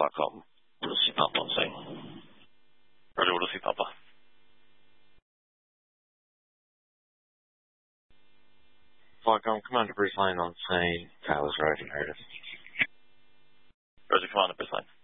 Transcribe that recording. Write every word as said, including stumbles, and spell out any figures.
dot com. Lucy Papa saying. Roger, Lucy Papa. Falcom, Commander Bruce Line on scene. Tyler's Roger, Meredith. Roger, Commander Bruce Line.